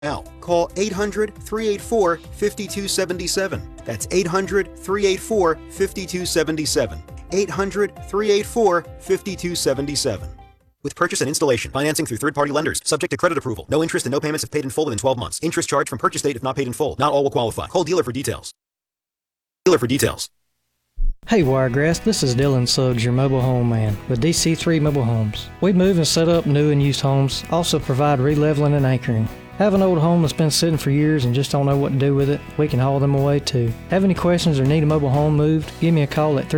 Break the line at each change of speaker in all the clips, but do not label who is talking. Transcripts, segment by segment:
Now, call 800-384-5277. That's 800-384-5277. 800-384-5277. With purchase and installation, financing through third-party lenders, subject to credit approval. No interest and no payments if paid in full within 12 months. Interest charged from purchase date if not paid in full. Not all will qualify. Call dealer for details. Dealer for details.
Hey Wiregrass, this is Dylan Suggs, your mobile home man with DC3 Mobile Homes. We move and set up new and used homes, also provide releveling and anchoring. Have an old home that's been sitting for years and just don't know what to do with it? We can haul them away too. Have any questions or need a mobile home moved? Give me a call at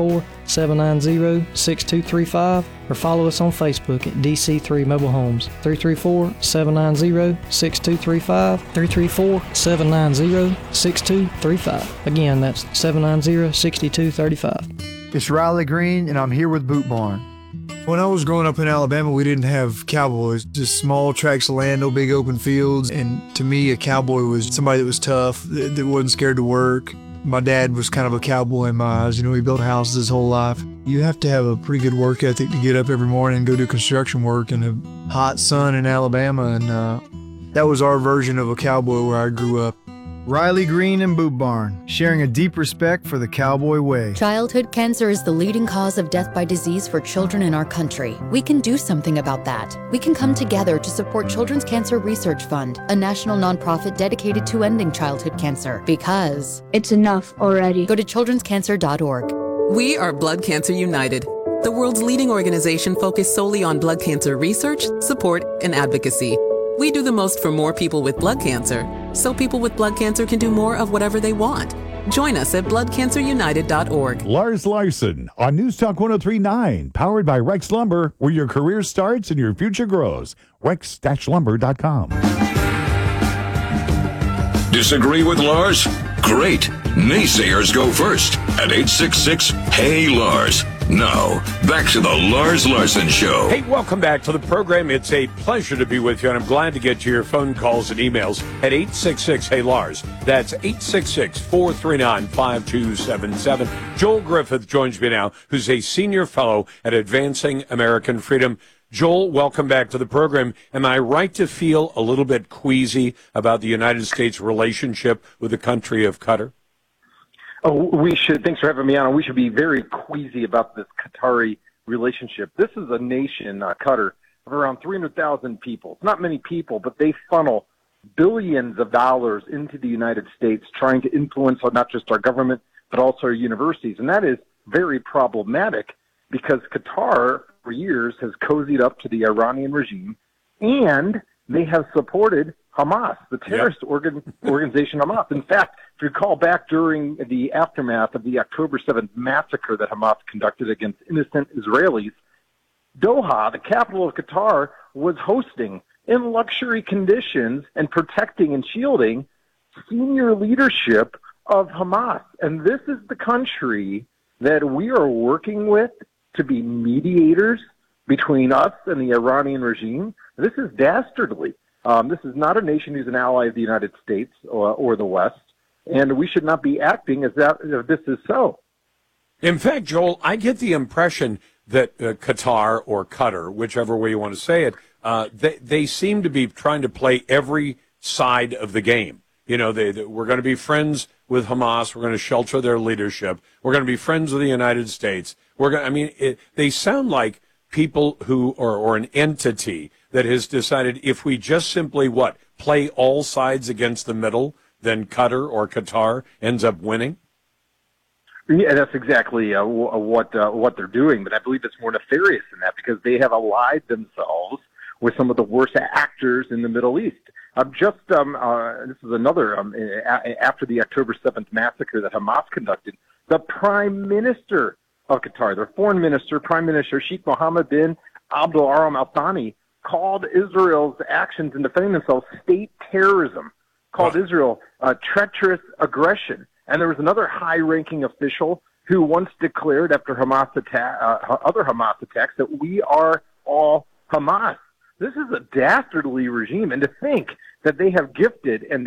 334-790-6235 or follow us on Facebook at DC3 Mobile Homes. 334-790-6235. 334-790-6235. Again, that's 790-6235.
It's Riley Green, and I'm here with Boot Barn. When I was growing up in Alabama, we didn't have cowboys, just small tracts of land, no big open fields. And to me, a cowboy was somebody that was tough, that wasn't scared to work. My dad was kind of a cowboy in my eyes. You know, he built houses his whole life. You have to have a pretty good work ethic to get up every morning and go do construction work in the hot sun in Alabama. And that was our version of a cowboy where I grew up.
Riley Green and Boot Barn, sharing a deep respect for the cowboy way.
Childhood cancer is the leading cause of death by disease for children in our country. We can do something about that. We can come together to support Children's Cancer Research Fund, a national nonprofit dedicated to ending childhood cancer, because
it's enough already.
Go to childrenscancer.org.
We are Blood Cancer United, the world's leading organization focused solely on blood cancer research, support, and advocacy. We do the most for more people with blood cancer, so people with blood cancer can do more of whatever they want. Join us at bloodcancerunited.org.
Lars Larson on News Talk 103.9, powered by Rex Lumber, where your career starts and your future grows. Rex-lumber.com.
Disagree with Lars? Great. Naysayers go first at 866-HEY-LARS. Now, back to the Lars Larson Show.
Hey, welcome back to the program. It's a pleasure to be with you, and I'm glad to get to your phone calls and emails at 866-HEY-LARS. That's 866-439-5277. Joel Griffith joins me now, who's a senior fellow at Advancing American Freedom. Joel, welcome back to the program. Am I right to feel a little bit queasy about the United States' relationship with the country of Qatar?
Oh, we should. Thanks for having me on. We should be very queasy about this Qatari relationship. This is a nation, Qatar, of around 300,000 people. It's not many people, but they funnel billions of dollars into the United States, trying to influence not just our government, but also our universities. And that is very problematic because Qatar, for years, has cozied up to the Iranian regime, and they have supported Hamas, the terrorist organization Hamas. In fact, if you recall back during the aftermath of the October 7th massacre that Hamas conducted against innocent Israelis, Doha, the capital of Qatar, was hosting in luxury conditions and protecting and shielding senior leadership of Hamas. And this is the country that we are working with to be mediators between us and the Iranian regime. This is dastardly. This is not a nation who's an ally of the United States or the West, and we should not be acting as if this is so.
In fact, Joel, I get the impression that Qatar or Qatar, whichever way you want to say it, they seem to be trying to play every side of the game. You know, we're going to be friends with Hamas. We're going to shelter their leadership. We're going to be friends with the United States. They sound like people who or an entity that has decided if we just simply play all sides against the middle, then Qatar ends up winning.
Yeah, that's exactly what they're doing. But I believe it's more nefarious than that because they have allied themselves with some of the worst actors in the Middle East. This is another after the October 7th massacre that Hamas conducted. The Prime Minister of Qatar, their foreign minister, Prime Minister Sheikh Mohammed bin Abdul Aram Al Thani, called Israel's actions in defending themselves state terrorism, called Israel treacherous aggression. And there was another high-ranking official who once declared after other Hamas attacks that we are all Hamas. This is a dastardly regime, and to think that they have gifted and